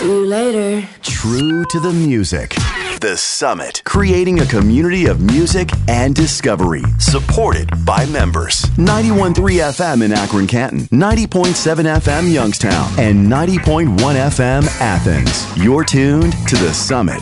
See you later. True to the music. The Summit, creating a community of music and discovery, supported by members. 91.3 FM in Akron, Canton, 90.7 FM Youngstown, and 90.1 FM Athens. You're tuned to The Summit.